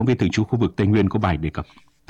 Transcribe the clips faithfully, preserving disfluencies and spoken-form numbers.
Phóng viên thường trú khu vực Tây Nguyên có bài đề cập.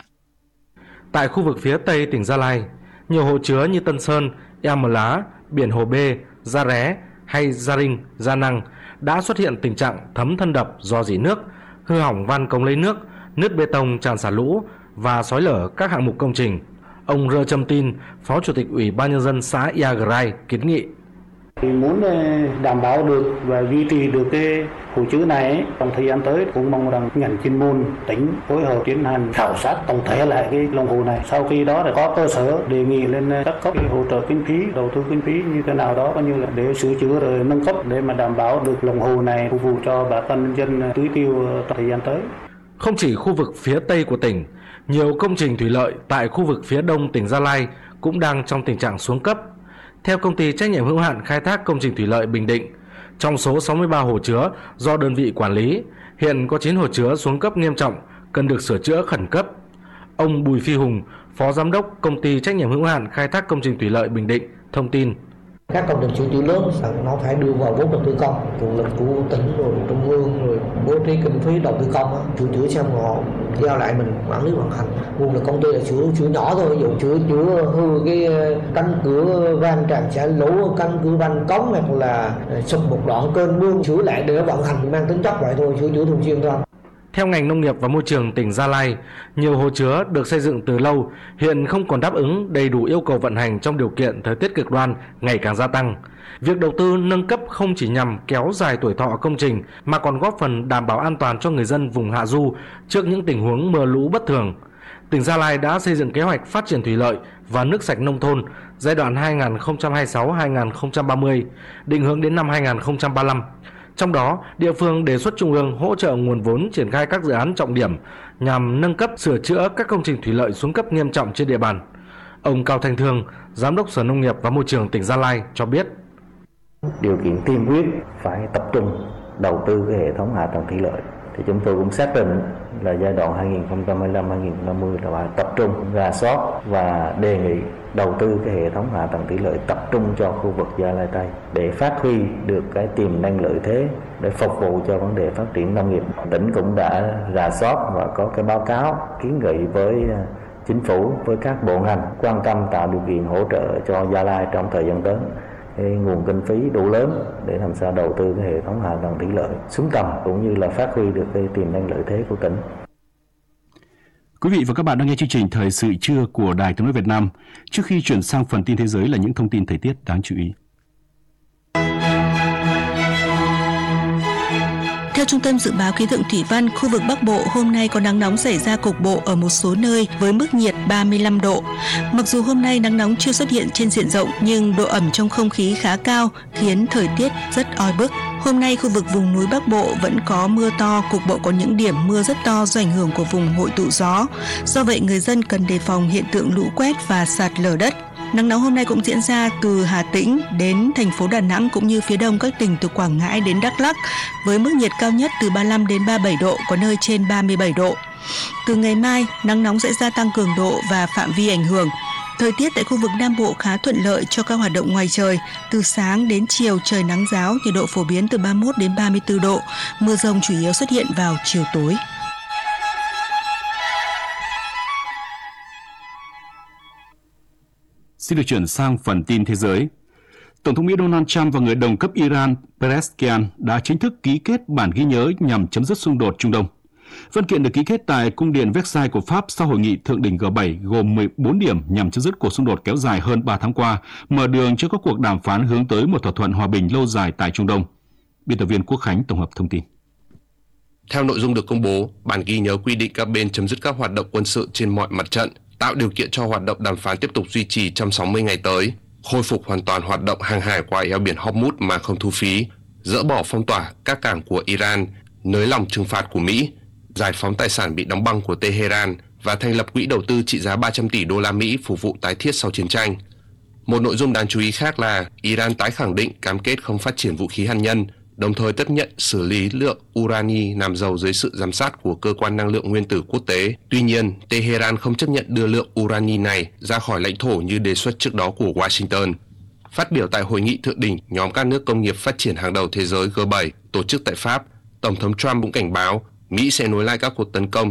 Tại khu vực phía Tây tỉnh Gia Lai, nhiều hồ chứa như Tân Sơn, Ea Mờ Lá, Biển Hồ Bê, Gia Ré hay Gia Rinh, Gia Năng đã xuất hiện tình trạng thấm thân đập do rỉ nước, hư hỏng van cống lấy nước, nứt bê tông tràn xả lũ và xói lở các hạng mục công trình. Ông Rơ Trâm Tin, Phó Chủ tịch Ủy ban Nhân dân xã Iagrai kiến nghị. Thì muốn đảm bảo được và duy trì được cái hồ chứa này ấy, trong thời gian tới cũng mong rằng ngành chuyên môn tỉnh phối hợp tiến hành khảo sát tổng thể lại cái lòng hồ này. Sau khi đó là có cơ sở đề nghị lên các cấp hỗ trợ kinh phí, đầu tư kinh phí như thế nào đó, coi như là để sửa chữa rồi nâng cấp để mà đảm bảo được lòng hồ này phục vụ cho bà con nhân dân tưới tiêu trong thời gian tới. Không chỉ khu vực phía Tây của tỉnh, nhiều công trình thủy lợi tại khu vực phía Đông tỉnh Gia Lai cũng đang trong tình trạng xuống cấp. Theo công ty trách nhiệm hữu hạn khai thác công trình thủy lợi Bình Định, trong số sáu mươi ba hồ chứa do đơn vị quản lý, hiện có chín hồ chứa xuống cấp nghiêm trọng, cần được sửa chữa khẩn cấp. Ông Bùi Phi Hùng, Phó Giám đốc công ty trách nhiệm hữu hạn khai thác công trình thủy lợi Bình Định thông tin. Các công trình sửa chữa lớn nó phải đưa vào vốn đầu tư công, nguồn lực của tỉnh rồi trung ương rồi bố trí kinh phí đầu tư công, sửa chữa xong họ giao lại mình quản lý vận hành. Nguồn lực công ty là sửa sửa nhỏ thôi, ví dụ sửa chữa hư cái cánh cửa van tràn xả lũ, cánh cửa van cống hoặc là sụp một đoạn kênh mương, sửa lại để vận hành mang tính chất vậy thôi, sửa chữa thường xuyên thôi. Theo ngành nông nghiệp và môi trường tỉnh Gia Lai, nhiều hồ chứa được xây dựng từ lâu hiện không còn đáp ứng đầy đủ yêu cầu vận hành trong điều kiện thời tiết cực đoan ngày càng gia tăng. Việc đầu tư nâng cấp không chỉ nhằm kéo dài tuổi thọ công trình mà còn góp phần đảm bảo an toàn cho người dân vùng hạ du trước những tình huống mưa lũ bất thường. Tỉnh Gia Lai đã xây dựng kế hoạch phát triển thủy lợi và nước sạch nông thôn giai đoạn hai nghìn không trăm hai mươi sáu đến hai nghìn không trăm ba mươi, định hướng đến năm hai nghìn không trăm ba mươi lăm. Trong đó, địa phương đề xuất Trung ương hỗ trợ nguồn vốn triển khai các dự án trọng điểm nhằm nâng cấp sửa chữa các công trình thủy lợi xuống cấp nghiêm trọng trên địa bàn. Ông Cao Thanh Thương, Giám đốc Sở Nông nghiệp và Môi trường tỉnh Gia Lai cho biết. Điều kiện tiên quyết phải tập trung đầu tư cái hệ thống hạ tầng thủy lợi. Thì chúng tôi cũng xác định là giai đoạn hai nghìn không trăm hai mươi lăm đến hai nghìn không trăm năm mươi là phải tập trung rà soát và đề nghị đầu tư cái hệ thống hạ tầng thủy lợi tập trung cho khu vực Gia Lai Tây để phát huy được cái tiềm năng lợi thế để phục vụ cho vấn đề phát triển nông nghiệp. Tỉnh cũng đã rà soát và có cái báo cáo kiến nghị với chính phủ, với các bộ ngành quan tâm tạo điều kiện hỗ trợ cho Gia Lai trong thời gian tới. Cái nguồn kinh phí đủ lớn để làm sao đầu tư cái hệ thống hạ tầng thủy lợi xứng tầm cũng như là phát huy được cái tiềm năng lợi thế của tỉnh. Quý vị và các bạn đang nghe chương trình Thời sự trưa của Đài Tiếng nói Việt Nam. Trước khi chuyển sang phần tin thế giới là những thông tin thời tiết đáng chú ý. Theo Trung tâm Dự báo Khí tượng Thủy văn, khu vực Bắc Bộ hôm nay có nắng nóng xảy ra cục bộ ở một số nơi với mức nhiệt ba mươi lăm độ. Mặc dù hôm nay nắng nóng chưa xuất hiện trên diện rộng nhưng độ ẩm trong không khí khá cao khiến thời tiết rất oi bức. Hôm nay khu vực vùng núi Bắc Bộ vẫn có mưa to, cục bộ có những điểm mưa rất to do ảnh hưởng của vùng hội tụ gió. Do vậy người dân cần đề phòng hiện tượng lũ quét và sạt lở đất. Nắng nóng hôm nay cũng diễn ra từ Hà Tĩnh đến thành phố Đà Nẵng cũng như phía đông các tỉnh từ Quảng Ngãi đến Đắk Lắk với mức nhiệt cao nhất từ ba mươi lăm đến ba mươi bảy độ, có nơi trên ba mươi bảy độ. Từ ngày mai, nắng nóng sẽ gia tăng cường độ và phạm vi ảnh hưởng. Thời tiết tại khu vực Nam Bộ khá thuận lợi cho các hoạt động ngoài trời. Từ sáng đến chiều trời nắng ráo, nhiệt độ phổ biến từ ba mươi mốt đến ba mươi tư độ. Mưa rông chủ yếu xuất hiện vào chiều tối. Xin được chuyển sang phần tin thế giới. Tổng thống Mỹ Donald Trump và người đồng cấp Iran Pezeshkian đã chính thức ký kết bản ghi nhớ nhằm chấm dứt xung đột Trung Đông. Văn kiện được ký kết tại Cung điện Versailles của Pháp sau hội nghị thượng đỉnh G bảy gồm mười bốn điểm nhằm chấm dứt cuộc xung đột kéo dài hơn ba tháng qua, mở đường cho các cuộc đàm phán hướng tới một thỏa thuận hòa bình lâu dài tại Trung Đông. Biên tập viên Quốc Khánh tổng hợp thông tin. Theo nội dung được công bố, bản ghi nhớ quy định các bên chấm dứt các hoạt động quân sự trên mọi mặt trận, tạo điều kiện cho hoạt động đàm phán tiếp tục duy trì trong sáu mươi ngày tới, khôi phục hoàn toàn hoạt động hàng hải qua eo biển Hormuz mà không thu phí, dỡ bỏ phong tỏa các cảng của Iran, nới lỏng trừng phạt của Mỹ, giải phóng tài sản bị đóng băng của Tehran và thành lập quỹ đầu tư trị giá ba trăm tỷ đô la Mỹ phục vụ tái thiết sau chiến tranh. Một nội dung đáng chú ý khác là Iran tái khẳng định cam kết không phát triển vũ khí hạt nhân, đồng thời chấp nhận xử lý lượng urani làm giàu dưới sự giám sát của Cơ quan Năng lượng Nguyên tử Quốc tế. Tuy nhiên, Tehran không chấp nhận đưa lượng urani này ra khỏi lãnh thổ như đề xuất trước đó của Washington. Phát biểu tại hội nghị thượng đỉnh nhóm các nước công nghiệp phát triển hàng đầu thế giới G bảy tổ chức tại Pháp, Tổng thống Trump cũng cảnh báo Mỹ sẽ nối lại các cuộc tấn công